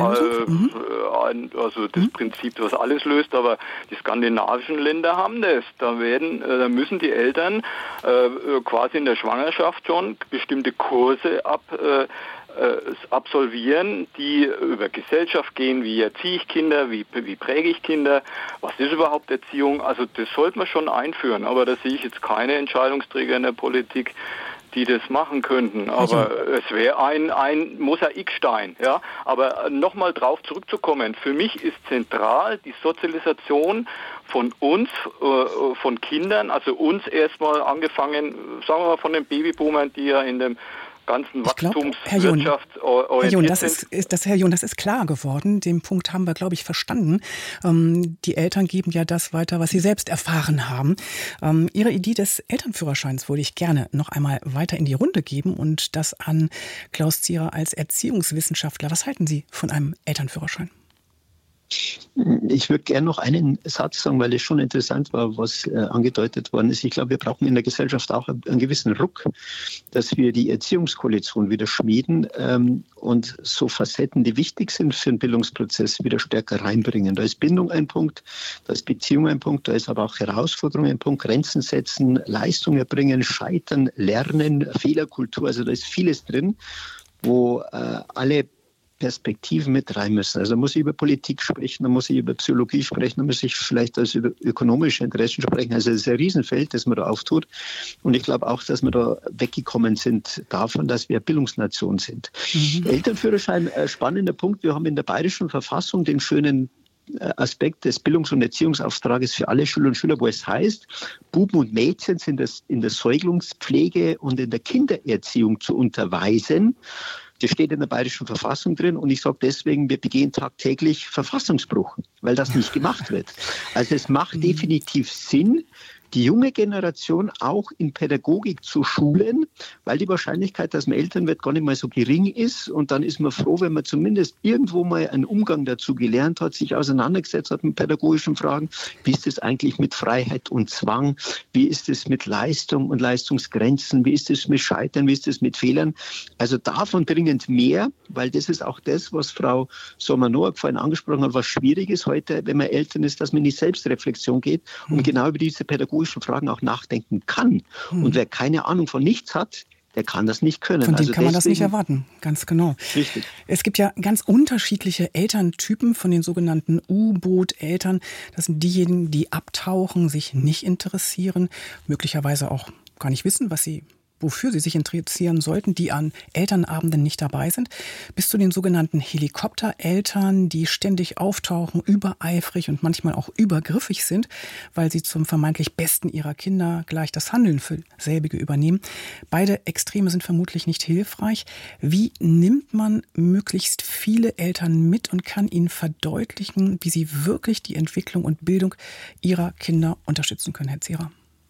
Prinzip, was alles löst, aber die skandinavischen Länder haben das. Da müssen die Eltern quasi in der Schwangerschaft schon bestimmte Kurse absolvieren, die über Gesellschaft gehen, wie erziehe ich Kinder, wie präge ich Kinder, was ist überhaupt Erziehung, also das sollte man schon einführen, aber da sehe ich jetzt keine Entscheidungsträger in der Politik, die das machen könnten, aber es wäre ein Mosaikstein, ja. Aber nochmal drauf zurückzukommen, für mich ist zentral die Sozialisation von uns, von Kindern, also uns erstmal angefangen, sagen wir mal von den Babyboomern, die ja in dem ganzen Wachstumswirtschaft orientiert sind. Herr John, das ist klar geworden. Den Punkt haben wir, glaube ich, verstanden. Die Eltern geben ja das weiter, was sie selbst erfahren haben. Ihre Idee des Elternführerscheins würde ich gerne noch einmal weiter in die Runde geben und das an Klaus Zierer als Erziehungswissenschaftler. Was halten Sie von einem Elternführerschein? Ich würde gerne noch einen Satz sagen, weil es schon interessant war, was angedeutet worden ist. Ich glaube, wir brauchen in der Gesellschaft auch einen gewissen Ruck, dass wir die Erziehungskoalition wieder schmieden und so Facetten, die wichtig sind für den Bildungsprozess, wieder stärker reinbringen. Da ist Bindung ein Punkt, da ist Beziehung ein Punkt, da ist aber auch Herausforderung ein Punkt, Grenzen setzen, Leistung erbringen, Scheitern, Lernen, Fehlerkultur. Also da ist vieles drin, wo alle Perspektiven mit rein müssen. Also da muss ich über Politik sprechen, da muss ich über Psychologie sprechen, da muss ich vielleicht über ökonomische Interessen sprechen. Also es ist ein Riesenfeld, das man da auftut. Und ich glaube auch, dass wir da weggekommen sind davon, dass wir Bildungsnation sind. Elternführerschein, spannender Punkt. Wir haben in der Bayerischen Verfassung den schönen Aspekt des Bildungs- und Erziehungsauftrages für alle Schüler und Schüler, wo es heißt, Buben und Mädchen sind in der Säuglungspflege und in der Kindererziehung zu unterweisen. Das steht in der Bayerischen Verfassung drin und ich sage deswegen, wir begehen tagtäglich Verfassungsbruch, weil das nicht gemacht wird. Also es macht definitiv Sinn, die junge Generation auch in Pädagogik zu schulen, weil die Wahrscheinlichkeit, dass man Eltern wird, gar nicht mal so gering ist. Und dann ist man froh, wenn man zumindest irgendwo mal einen Umgang dazu gelernt hat, sich auseinandergesetzt hat mit pädagogischen Fragen. Wie ist es eigentlich mit Freiheit und Zwang? Wie ist es mit Leistung und Leistungsgrenzen? Wie ist es mit Scheitern? Wie ist es mit Fehlern? Also davon dringend mehr, weil das ist auch das, was Frau Sommer-Noack vorhin angesprochen hat, was schwierig ist heute, wenn man Eltern ist, dass man in die Selbstreflexion geht und genau über diese pädagogischen Fragen auch nachdenken kann. Und wer keine Ahnung von nichts hat, der kann das nicht können. Von dem kann man das nicht erwarten, ganz genau. Richtig. Es gibt ja ganz unterschiedliche Elterntypen von den sogenannten U-Boot-Eltern. Das sind diejenigen, die abtauchen, sich nicht interessieren, möglicherweise auch gar nicht wissen, wofür sie sich interessieren sollten, die an Elternabenden nicht dabei sind, bis zu den sogenannten Helikoptereltern, die ständig auftauchen, übereifrig und manchmal auch übergriffig sind, weil sie zum vermeintlich Besten ihrer Kinder gleich das Handeln für selbige übernehmen. Beide Extreme sind vermutlich nicht hilfreich. Wie nimmt man möglichst viele Eltern mit und kann ihnen verdeutlichen, wie sie wirklich die Entwicklung und Bildung ihrer Kinder unterstützen können, Herr Zierer?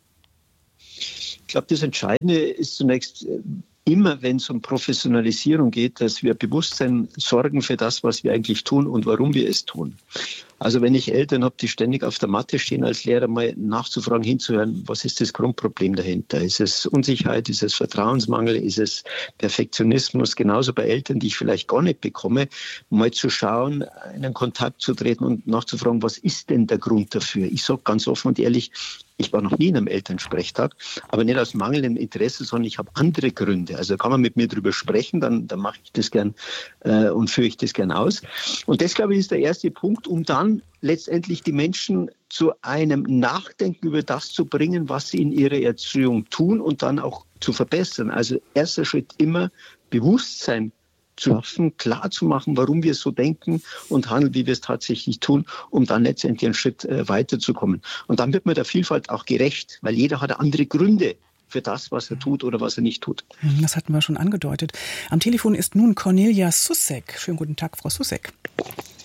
Ich glaube, das Entscheidende ist zunächst immer, wenn es um Professionalisierung geht, dass wir Bewusstsein sorgen für das, was wir eigentlich tun und warum wir es tun. Also wenn ich Eltern habe, die ständig auf der Matte stehen, als Lehrer mal nachzufragen, hinzuhören, was ist das Grundproblem dahinter? Ist es Unsicherheit, ist es Vertrauensmangel, ist es Perfektionismus? Genauso bei Eltern, die ich vielleicht gar nicht bekomme, mal zu schauen, in einen Kontakt zu treten und nachzufragen, was ist denn der Grund dafür? Ich sage ganz offen und ehrlich, ich war noch nie in einem Elternsprechtag, aber nicht aus mangelndem Interesse, sondern ich habe andere Gründe. Also kann man mit mir drüber sprechen, dann mache ich das gern und führe ich das gern aus. Und das, glaube ich, ist der erste Punkt, um dann letztendlich die Menschen zu einem Nachdenken über das zu bringen, was sie in ihrer Erziehung tun und dann auch zu verbessern. Also erster Schritt immer Bewusstsein zu schaffen, klar zu machen, warum wir so denken und handeln, wie wir es tatsächlich tun, um dann letztendlich einen Schritt weiterzukommen. Und dann wird man der Vielfalt auch gerecht, weil jeder hat andere Gründe für das, was er tut oder was er nicht tut. Das hatten wir schon angedeutet. Am Telefon ist nun Cornelia Sussek. Schönen guten Tag, Frau Sussek.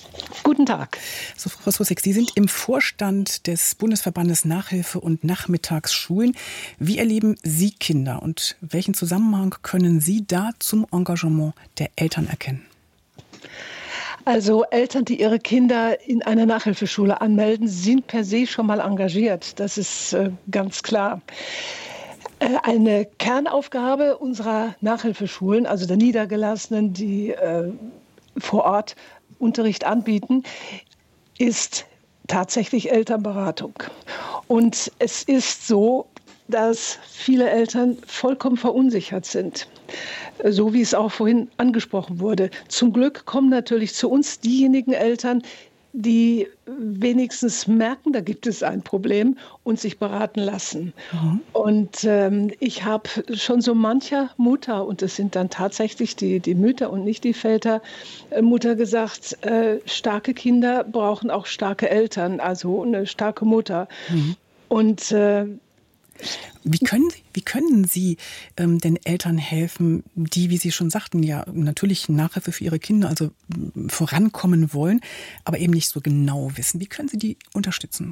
Guten Tag. So, Frau Sossek, Sie sind im Vorstand des Bundesverbandes Nachhilfe und Nachmittagsschulen. Wie erleben Sie Kinder und welchen Zusammenhang können Sie da zum Engagement der Eltern erkennen? Also Eltern, die ihre Kinder in einer Nachhilfeschule anmelden, sind per se schon mal engagiert. Das ist ganz klar. Eine Kernaufgabe unserer Nachhilfeschulen, also der Niedergelassenen, die vor Ort Unterricht anbieten, ist tatsächlich Elternberatung. Und es ist so, dass viele Eltern vollkommen verunsichert sind, so wie es auch vorhin angesprochen wurde. Zum Glück kommen natürlich zu uns diejenigen Eltern, die wenigstens merken, da gibt es ein Problem und sich beraten lassen. Mhm. Und ich habe schon so mancher Mutter, und es sind dann tatsächlich die Mütter und nicht die Väter, Mutter gesagt, starke Kinder brauchen auch starke Eltern, also eine starke Mutter. Mhm. Und Wie können Sie den Eltern helfen, die, wie Sie schon sagten, ja natürlich Nachhilfe für ihre Kinder, also vorankommen wollen, aber eben nicht so genau wissen? Wie können Sie die unterstützen?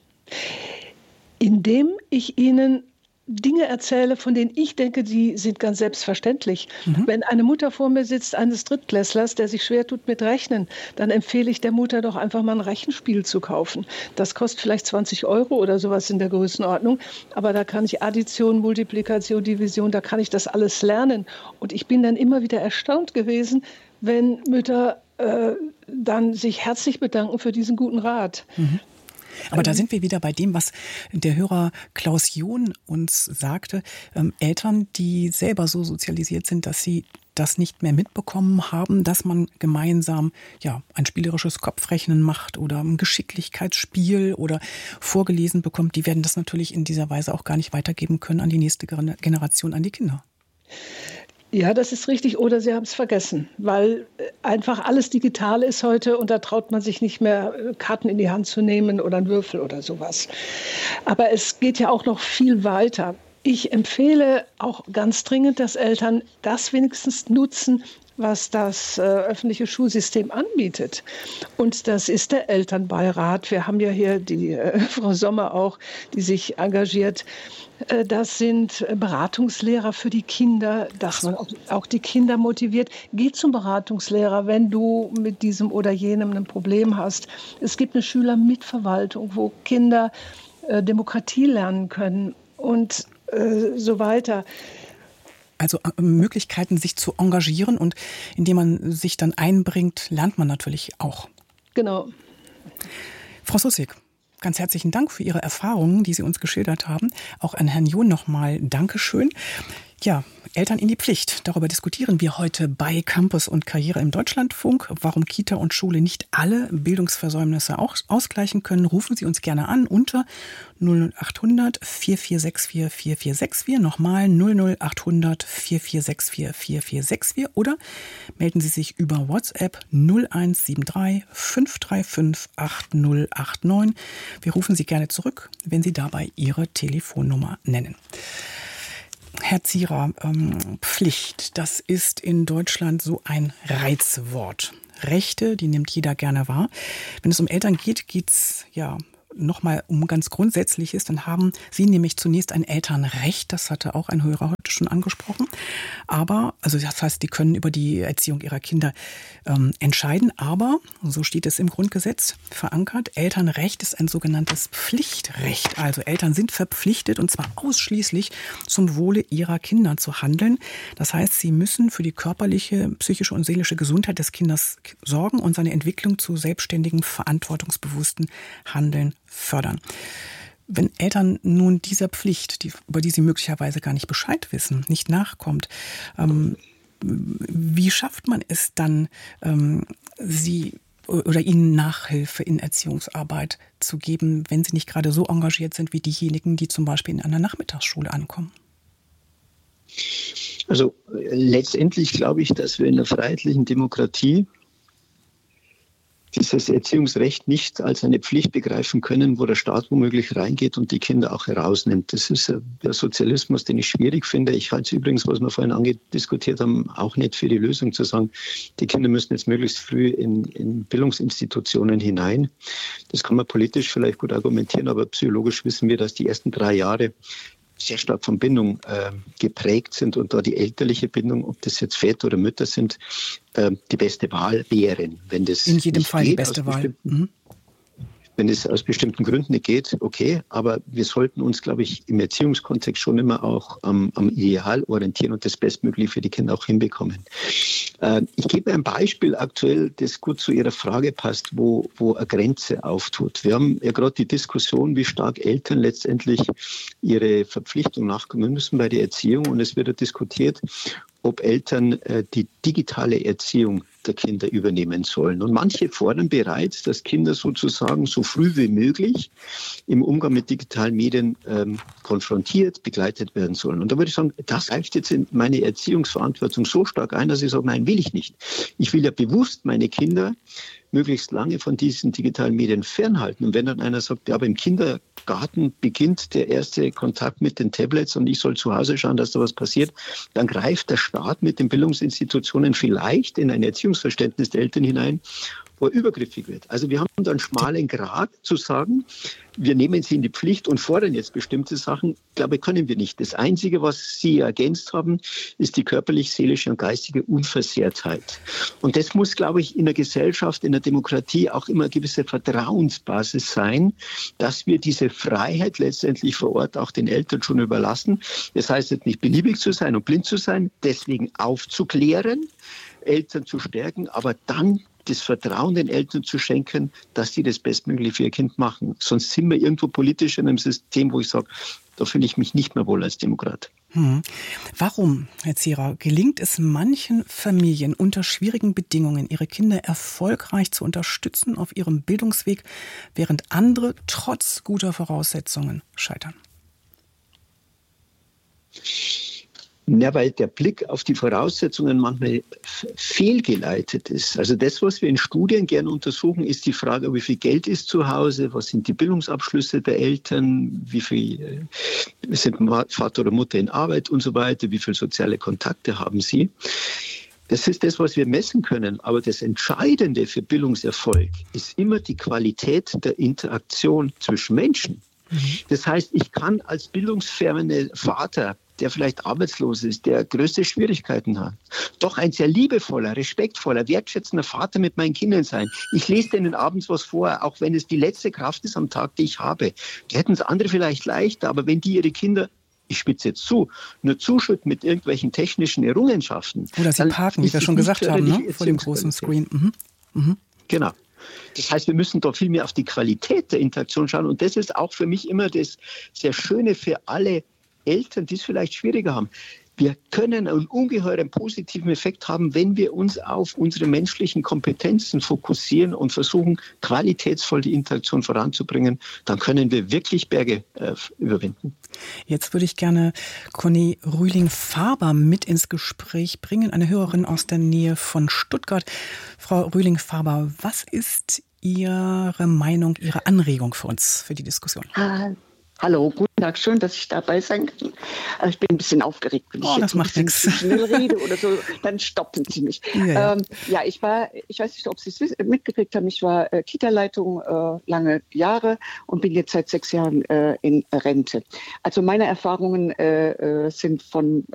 Indem ich ihnen Dinge erzähle, von denen ich denke, die sind ganz selbstverständlich. Mhm. Wenn eine Mutter vor mir sitzt, eines Drittklässlers, der sich schwer tut mit Rechnen, dann empfehle ich der Mutter doch einfach mal ein Rechenspiel zu kaufen. Das kostet vielleicht 20 € oder sowas in der Größenordnung, aber da kann ich Addition, Multiplikation, Division, da kann ich das alles lernen. Und ich bin dann immer wieder erstaunt gewesen, wenn Mütter dann sich herzlich bedanken für diesen guten Rat. Mhm. Aber da sind wir wieder bei dem, was der Hörer Klaus John uns sagte. Eltern, die selber so sozialisiert sind, dass sie das nicht mehr mitbekommen haben, dass man gemeinsam ein spielerisches Kopfrechnen macht oder ein Geschicklichkeitsspiel oder vorgelesen bekommt, die werden das natürlich in dieser Weise auch gar nicht weitergeben können an die nächste Generation, an die Kinder. Ja, das ist richtig. Oder sie haben es vergessen, weil einfach alles digital ist heute und da traut man sich nicht mehr, Karten in die Hand zu nehmen oder einen Würfel oder sowas. Aber es geht ja auch noch viel weiter. Ich empfehle auch ganz dringend, dass Eltern das wenigstens nutzen, was das öffentliche Schulsystem anbietet. Und das ist der Elternbeirat. Wir haben ja hier die Frau Sommer auch, die sich engagiert. Das sind Beratungslehrer für die Kinder, dass man auch die Kinder motiviert. Geh zum Beratungslehrer, wenn du mit diesem oder jenem ein Problem hast. Es gibt eine Schülermitverwaltung, wo Kinder Demokratie lernen können und so weiter. Also Möglichkeiten, sich zu engagieren, und indem man sich dann einbringt, lernt man natürlich auch. Genau. Frau Sossek, ganz herzlichen Dank für Ihre Erfahrungen, die Sie uns geschildert haben. Auch an Herrn John nochmal Dankeschön. Ja, Eltern in die Pflicht. Darüber diskutieren wir heute bei Campus und Karriere im Deutschlandfunk. Warum Kita und Schule nicht alle Bildungsversäumnisse auch ausgleichen können, rufen Sie uns gerne an unter 00800 4464 4464. Nochmal 00800 4464 4464. Oder melden Sie sich über WhatsApp 0173 535 8089. Wir rufen Sie gerne zurück, wenn Sie dabei Ihre Telefonnummer nennen. Herr Zierer, Pflicht, das ist in Deutschland so ein Reizwort. Rechte, die nimmt jeder gerne wahr. Wenn es um Eltern geht, geht's nochmal um ganz Grundsätzliches, dann haben Sie nämlich zunächst ein Elternrecht, das hatte auch ein Hörer heute schon angesprochen. Aber, also das heißt, die können über die Erziehung ihrer Kinder entscheiden, aber, so steht es im Grundgesetz verankert, Elternrecht ist ein sogenanntes Pflichtrecht. Also Eltern sind verpflichtet, und zwar ausschließlich zum Wohle ihrer Kinder zu handeln. Das heißt, sie müssen für die körperliche, psychische und seelische Gesundheit des Kindes sorgen und seine Entwicklung zu selbstständigem, verantwortungsbewussten Handeln fördern. Wenn Eltern nun dieser Pflicht, über die sie möglicherweise gar nicht Bescheid wissen, nicht nachkommt, wie schafft man es dann, sie oder ihnen Nachhilfe in Erziehungsarbeit zu geben, wenn sie nicht gerade so engagiert sind wie diejenigen, die zum Beispiel in einer Nachmittagsschule ankommen? Also letztendlich glaube ich, dass wir in einer freiheitlichen Demokratie dieses Erziehungsrecht nicht als eine Pflicht begreifen können, wo der Staat womöglich reingeht und die Kinder auch herausnimmt. Das ist der Sozialismus, den ich schwierig finde. Ich halte es übrigens, was wir vorhin angediskutiert haben, auch nicht für die Lösung zu sagen, die Kinder müssen jetzt möglichst früh in Bildungsinstitutionen hinein. Das kann man politisch vielleicht gut argumentieren, aber psychologisch wissen wir, dass die ersten 3 Jahre sehr stark von Bindung geprägt sind und da die elterliche Bindung, ob das jetzt Väter oder Mütter sind, die beste Wahl wären. Wenn das in jedem Fall geht, die beste Wahl. Wenn es aus bestimmten Gründen nicht geht, okay, aber wir sollten uns, glaube ich, im Erziehungskontext schon immer auch am Ideal orientieren und das Bestmögliche für die Kinder auch hinbekommen. Ich gebe ein Beispiel aktuell, das gut zu Ihrer Frage passt, wo eine Grenze auftut. Wir haben ja gerade die Diskussion, wie stark Eltern letztendlich ihre Verpflichtung nachkommen müssen bei der Erziehung, und es wird ja diskutiert, ob Eltern die digitale Erziehung der Kinder übernehmen sollen. Und manche fordern bereits, dass Kinder sozusagen so früh wie möglich im Umgang mit digitalen Medien konfrontiert, begleitet werden sollen. Und da würde ich sagen, das greift jetzt in meine Erziehungsverantwortung so stark ein, dass ich sage, nein, will ich nicht. Ich will ja bewusst meine Kinder möglichst lange von diesen digitalen Medien fernhalten. Und wenn dann einer sagt, ja, aber im Kindergarten beginnt der erste Kontakt mit den Tablets und ich soll zu Hause schauen, dass da was passiert, dann greift der Staat mit den Bildungsinstitutionen vielleicht in ein Erziehungsverständnis der Eltern hinein, wo er übergriffig wird. Also wir haben da einen schmalen Grat zu sagen, wir nehmen sie in die Pflicht und fordern jetzt bestimmte Sachen. Ich glaube, können wir nicht. Das Einzige, was Sie ergänzt haben, ist die körperlich, seelische und geistige Unversehrtheit. Und das muss, glaube ich, in der Gesellschaft, in der Demokratie auch immer eine gewisse Vertrauensbasis sein, dass wir diese Freiheit letztendlich vor Ort auch den Eltern schon überlassen. Das heißt jetzt nicht beliebig zu sein und blind zu sein, deswegen aufzuklären, Eltern zu stärken, aber dann das Vertrauen den Eltern zu schenken, dass sie das Bestmögliche für ihr Kind machen. Sonst sind wir irgendwo politisch in einem System, wo ich sage, da fühle ich mich nicht mehr wohl als Demokrat. Warum, Herr Zierer, gelingt es manchen Familien unter schwierigen Bedingungen, ihre Kinder erfolgreich zu unterstützen auf ihrem Bildungsweg, während andere trotz guter Voraussetzungen scheitern? Ja, weil der Blick auf die Voraussetzungen manchmal fehlgeleitet ist. Also das, was wir in Studien gerne untersuchen, ist die Frage, wie viel Geld ist zu Hause, was sind die Bildungsabschlüsse der Eltern, wie viel sind Vater oder Mutter in Arbeit und so weiter, wie viele soziale Kontakte haben sie. Das ist das, was wir messen können. Aber das Entscheidende für Bildungserfolg ist immer die Qualität der Interaktion zwischen Menschen. Das heißt, ich kann als bildungsferne Vater, der vielleicht arbeitslos ist, der größte Schwierigkeiten hat, doch ein sehr liebevoller, respektvoller, wertschätzender Vater mit meinen Kindern sein. Ich lese denen abends was vor, auch wenn es die letzte Kraft ist am Tag, die ich habe. Die hätten es andere vielleicht leichter, aber wenn die ihre Kinder, ich spitze jetzt zu, nur zuschütten mit irgendwelchen technischen Errungenschaften. Oder sie parken, wie wir schon gesagt haben, ne? Vor dem großen Screen. Genau. Das heißt, wir müssen da viel mehr auf die Qualität der Interaktion schauen. Und das ist auch für mich immer das sehr Schöne für alle Eltern, die es vielleicht schwieriger haben. Wir können einen ungeheuren positiven Effekt haben, wenn wir uns auf unsere menschlichen Kompetenzen fokussieren und versuchen, qualitätsvoll die Interaktion voranzubringen. Dann können wir wirklich Berge überwinden. Jetzt würde ich gerne Conny Rühling-Faber mit ins Gespräch bringen, eine Hörerin aus der Nähe von Stuttgart. Frau Rühling-Faber, was ist Ihre Meinung, Ihre Anregung für uns, für die Diskussion? Hallo, guten Tag, schön, dass ich dabei sein kann. Ich bin ein bisschen aufgeregt, wenn ich jetzt ein bisschen zu schnell rede oder so, dann stoppen Sie mich. Ja, ich weiß nicht, ob Sie es mitgekriegt haben, ich war Kita-Leitung lange Jahre und bin jetzt seit 6 Jahren in Rente. Also meine Erfahrungen sind von